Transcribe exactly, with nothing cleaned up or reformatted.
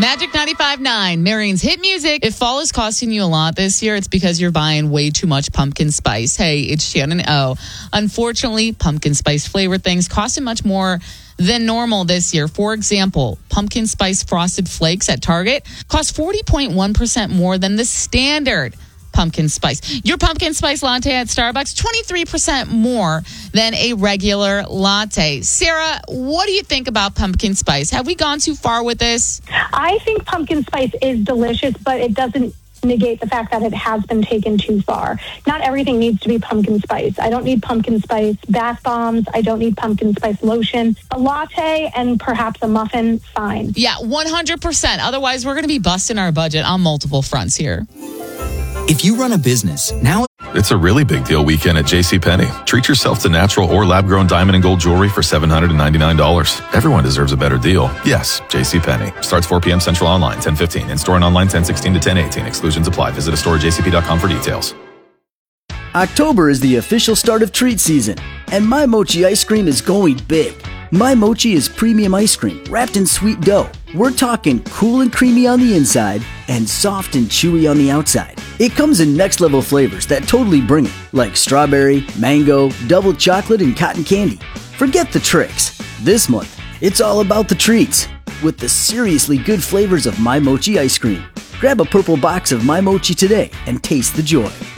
Magic ninety-five point nine, Marion's hit music. If fall is costing you a lot this year, it's because you're buying way too much pumpkin spice. Hey, it's Shannon O. Unfortunately, pumpkin spice flavored things costing much more than normal this year. For example, pumpkin spice frosted flakes at Target cost forty point one percent more than the standard pumpkin spice. Your pumpkin spice latte at Starbucks, twenty-three percent more than a regular latte. Sarah, what do you think about pumpkin spice? Have we gone too far with this? I think pumpkin spice is delicious, but it doesn't negate the fact that it has been taken too far. Not everything needs to be pumpkin spice. I don't need pumpkin spice bath bombs. I don't need pumpkin spice lotion. A latte and perhaps a muffin, fine. Yeah, one hundred percent. Otherwise, we're going to be busting our budget on multiple fronts here. If you run a business, now... It's a really big deal weekend at JCPenney. Treat yourself to natural or lab-grown diamond and gold jewelry for seven hundred ninety-nine dollars. Everyone deserves a better deal. Yes, JCPenney. Starts four p.m. Central online, ten fifteen. In-store and online, ten sixteen to ten eighteen. Exclusions apply. Visit a store at j c p dot com for details. October is the official start of treat season, and My Mochi ice cream is going big. My Mochi is premium ice cream wrapped in sweet dough. We're talking cool and creamy on the inside and soft and chewy on the outside. It comes in next level flavors that totally bring it, like strawberry, mango, double chocolate, and cotton candy. Forget the tricks. This month, it's all about the treats with the seriously good flavors of My Mochi ice cream. Grab a purple box of My Mochi today and taste the joy.